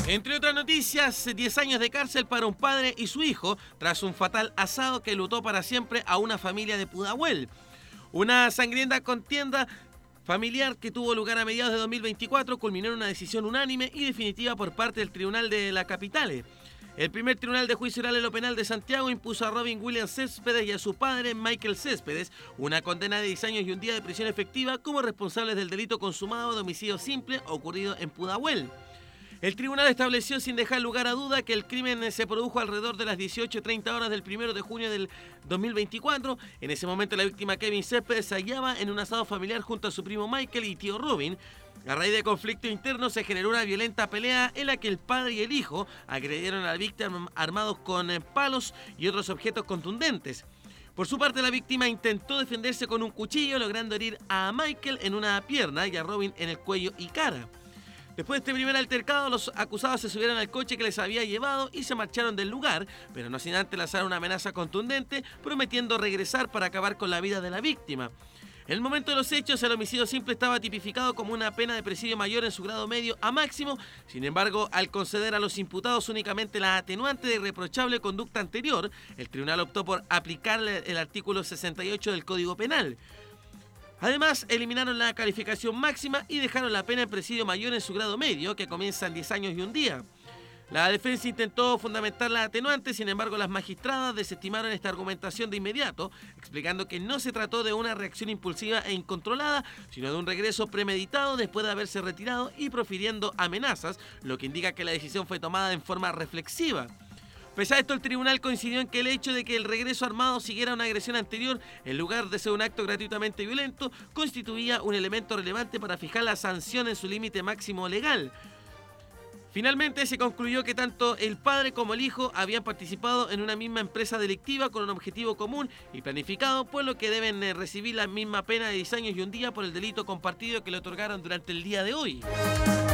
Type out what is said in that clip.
Entre otras noticias, 10 años de cárcel para un padre y su hijo tras un fatal asado que enlutó para siempre a una familia de Pudahuel. Una sangrienta contienda familiar que tuvo lugar a mediados de 2024 culminó en una decisión unánime y definitiva por parte del Tribunal de la Capital. El primer Tribunal de Juicio Oral en lo Penal de Santiago impuso a Robin Williams Céspedes y a su padre, Michael Céspedes, una condena de 10 años y un día de prisión efectiva como responsables del delito consumado de homicidio simple ocurrido en Pudahuel. El tribunal estableció sin dejar lugar a duda que el crimen se produjo alrededor de las 18:30 horas del 1 de junio del 2024. En ese momento la víctima Kevin Céspedes se hallaba en un asado familiar junto a su primo Michael y tío Robin. A raíz de conflicto interno se generó una violenta pelea en la que el padre y el hijo agredieron a la víctima armados con palos y otros objetos contundentes. Por su parte, la víctima intentó defenderse con un cuchillo, logrando herir a Michael en una pierna y a Robin en el cuello y cara. Después de este primer altercado, los acusados se subieron al coche que les había llevado y se marcharon del lugar, pero no sin antes lanzar una amenaza contundente, prometiendo regresar para acabar con la vida de la víctima. En el momento de los hechos, el homicidio simple estaba tipificado como una pena de presidio mayor en su grado medio a máximo. Sin embargo, al conceder a los imputados únicamente la atenuante de irreprochable conducta anterior, el tribunal optó por aplicar el artículo 68 del Código Penal. Además, eliminaron la calificación máxima y dejaron la pena en presidio mayor en su grado medio, que comienza en 10 años y un día. La defensa intentó fundamentar la atenuante, sin embargo las magistradas desestimaron esta argumentación de inmediato, explicando que no se trató de una reacción impulsiva e incontrolada, sino de un regreso premeditado después de haberse retirado y profiriendo amenazas, lo que indica que la decisión fue tomada en forma reflexiva. Pese a esto, el tribunal coincidió en que el hecho de que el regreso armado siguiera una agresión anterior, en lugar de ser un acto gratuitamente violento, constituía un elemento relevante para fijar la sanción en su límite máximo legal. Finalmente se concluyó que tanto el padre como el hijo habían participado en una misma empresa delictiva con un objetivo común y planificado, por lo que deben recibir la misma pena de 10 años y un día por el delito compartido que le otorgaron durante el día de hoy.